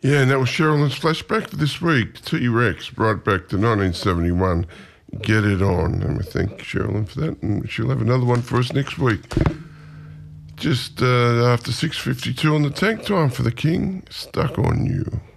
Yeah, and that was Sherilyn's flashback this week. T-Rex, brought back to 1971. Get it on. And we thank Sherilyn for that. And she'll have another one for us next week. Just after 6:52 on the tank, time for the King. Stuck on You.